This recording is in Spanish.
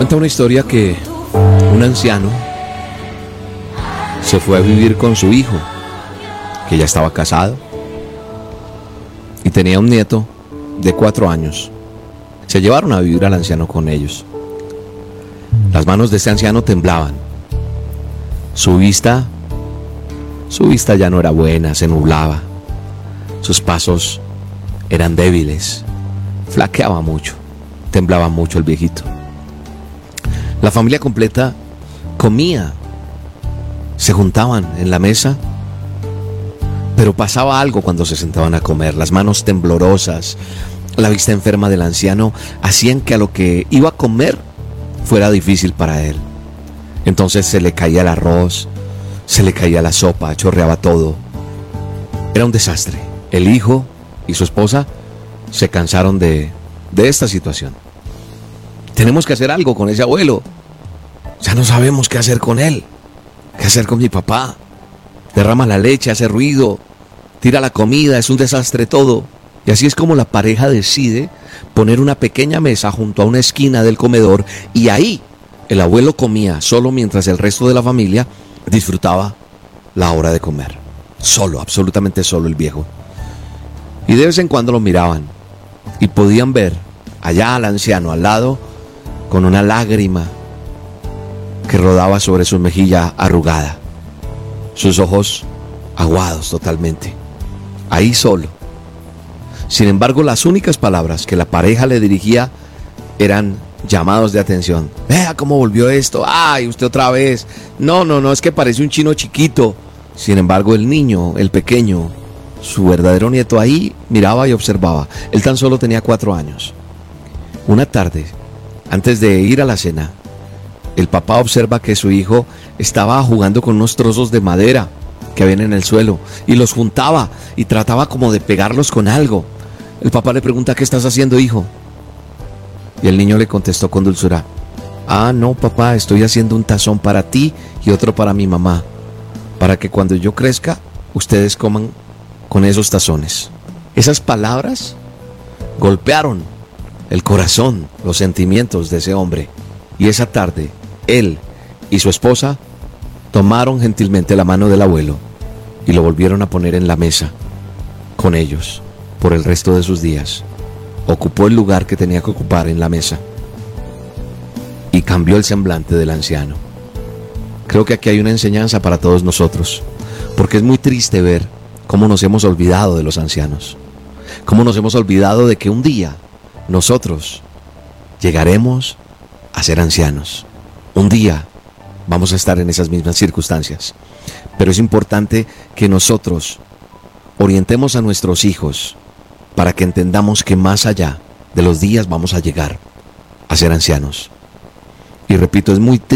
Cuenta una historia que un anciano se fue a vivir con su hijo, que ya estaba casado, y tenía un nieto de 4 años. Se llevaron a vivir al anciano con ellos. Las manos de este anciano temblaban. Su vista ya no era buena, se nublaba. Sus pasos eran débiles, flaqueaba mucho, temblaba mucho el viejito. La familia completa comía, se juntaban en la mesa, pero pasaba algo cuando se sentaban a comer. Las manos temblorosas, la vista enferma del anciano hacían que a lo que iba a comer fuera difícil para él. Entonces se le caía el arroz, se le caía la sopa, chorreaba todo. Era un desastre. El hijo y su esposa se cansaron de esta situación. Tenemos que hacer algo con ese abuelo. Ya no sabemos qué hacer con él. ¿Qué hacer con mi papá? Derrama la leche, hace ruido, tira la comida, es un desastre todo. Y así es como la pareja decide poner una pequeña mesa junto a una esquina del comedor, y ahí el abuelo comía solo mientras el resto de la familia disfrutaba la hora de comer. Solo, absolutamente solo el viejo. Y de vez en cuando lo miraban y podían ver allá al anciano al lado con una lágrima que rodaba sobre su mejilla arrugada, sus ojos aguados totalmente, ahí solo. Sin embargo, las únicas palabras que la pareja le dirigía eran llamados de atención. Vea cómo volvió esto. Ay, usted otra vez. No, es que parece un chino chiquito. Sin embargo, el niño, el pequeño, su verdadero nieto, ahí miraba y observaba. Él tan solo tenía 4 años. Una tarde, antes de ir a la cena, el papá observa que su hijo estaba jugando con unos trozos de madera que habían en el suelo y los juntaba y trataba como de pegarlos con algo. El papá le pregunta: ¿qué estás haciendo, hijo? Y el niño le contestó con dulzura: no, papá, estoy haciendo un tazón para ti y otro para mi mamá, para que cuando yo crezca, ustedes coman con esos tazones. Esas palabras golpearon el corazón, los sentimientos de ese hombre. Y esa tarde, él y su esposa tomaron gentilmente la mano del abuelo y lo volvieron a poner en la mesa con ellos por el resto de sus días. Ocupó el lugar que tenía que ocupar en la mesa y cambió el semblante del anciano. Creo que aquí hay una enseñanza para todos nosotros, porque es muy triste ver cómo nos hemos olvidado de los ancianos, cómo nos hemos olvidado de que un día nosotros llegaremos a ser ancianos. Un día vamos a estar en esas mismas circunstancias, pero es importante que nosotros orientemos a nuestros hijos para que entendamos que más allá de los días vamos a llegar a ser ancianos. Y repito, es muy triste